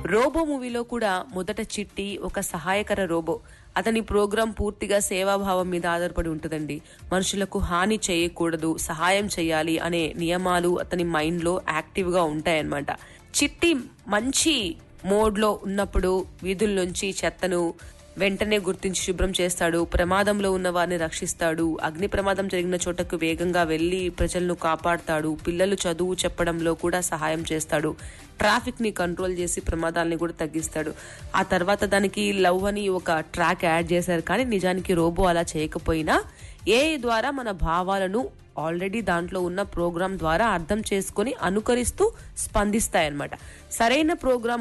Robo మూవీలో కూడా మొదట చిట్టి ఒక సహాయకర రోబో. అతని ప్రోగ్రాం పూర్తిగా సేవాభావం మీద ఆధారపడి ఉంటుందండి. మనుషులకు హాని చేయకూడదు, సహాయం చేయాలి అనే నియమాలు అతని మైండ్ లో యాక్టివ్ గా ఉంటాయన్నమాట. చిట్టి మంచి మోడ్ లో ఉన్నప్పుడు వీధుల నుంచి చెత్తను వెంటనే గుర్తించి శుభ్రం చేస్తాడు, ప్రమాదంలో ఉన్న వారిని రక్షిస్తాడు, అగ్ని ప్రమాదం జరిగిన చోటకు వేగంగా వెళ్లి ప్రజలను కాపాడతాడు, పిల్లలు చదువు చెప్పడంలో కూడా సహాయం చేస్తాడు, ట్రాఫిక్ ని కంట్రోల్ చేసి ప్రమాదాలని కూడా తగ్గిస్తాడు. ఆ తర్వాత దానికి లవ్ అని ఒక ట్రాక్ యాడ్ చేశారు, కానీ నిజానికి రోబో అలా చేయకపోయినా ఏఐ ద్వారా మన భావాలను ఆల్రెడీ దాంట్లో ఉన్న ప్రోగ్రామ్ ద్వారా అర్థం చేసుకుని అనుకరిస్తూ స్పందిస్తాయన్నమాట. సరైన ప్రోగ్రామ్